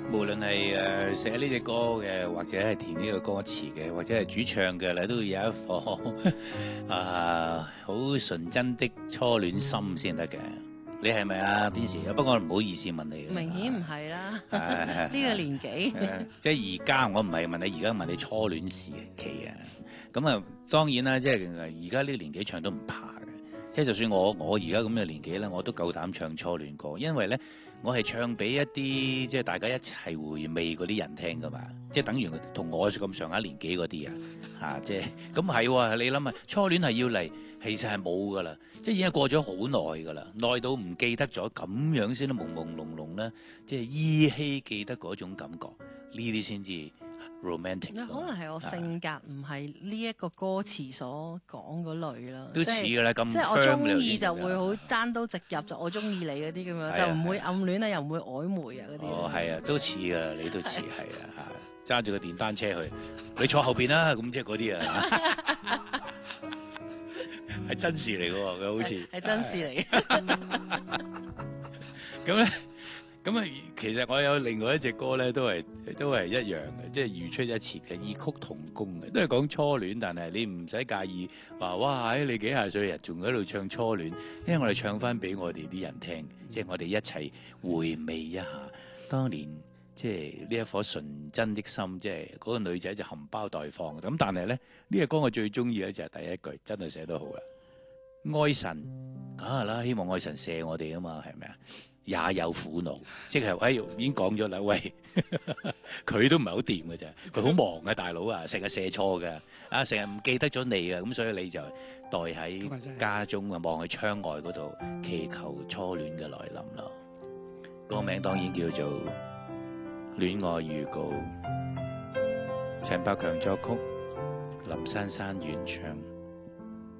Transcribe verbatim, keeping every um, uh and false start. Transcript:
無論係誒寫呢隻歌嘅，或者係填呢個歌詞嘅，或者係主唱嘅，你都要有一顆啊好純真的初戀心先得嘅。你係咪啊？天時？不過唔好意思問你。 明顯唔係啦，呢個年紀。 即係而家我唔係問你，而家問你初戀時期啊。咁啊，當然啦，即係而家呢個年紀唱都唔怕嘅。即係就算我我而家咁嘅年紀咧，我都夠膽唱初戀歌，因為咧我係唱俾一啲即係大家一齊回味嗰啲人聽噶嘛。即係等於同我咁上下年紀嗰啲啊，嚇即係咁係喎。你諗下，初戀係要嚟，其實係冇噶啦，即係已經過咗好耐噶啦，耐到唔記得咗，咁樣先都朦朦朧朧咧，即係依稀記得嗰種感覺，呢啲先至 romantic。 可能係我性格唔係呢一個歌詞所講嗰類啦， 都似噶啦，咁即係我中意就會好單刀直入，就我中意你嗰啲咁樣，就唔會暗戀啊，又唔會曖昧啊嗰啲。哦， 係啊，都似噶，你都似係啊嚇，揸住個電單車去，你坐後邊啦，咁即係嗰啲啊。係真事嚟嘅喎，佢好似係真事嚟嘅。 咁咧，咁啊，其實我有另外一隻歌咧，都係都係一樣嘅，即係如出一轍嘅異曲同工嘅，都係講初戀，但係你唔使介意話哇，你幾廿歲人仲喺度唱初戀，因為我哋唱翻俾我哋啲人聽，即係我哋一齊回味一下當年，即係呢一顆純真的心，即係嗰個女仔就含苞待放。咁但係咧，呢隻歌我最中意嘅就係第一句，真係寫得好啦。愛神梗係啦，希望愛神射我哋啊嘛，係咪啊？也有苦惱，即係喂、哎、已經講咗啦，喂，佢都唔係好掂嘅啫，佢好忙嘅大佬啊，成日射錯嘅，啊成日唔記得咗你啊，咁所以你就待喺家中啊，望去窗外嗰度，祈求初戀嘅來臨咯。歌名當然叫做《戀愛預告》，陳百強作曲，林珊珊原唱。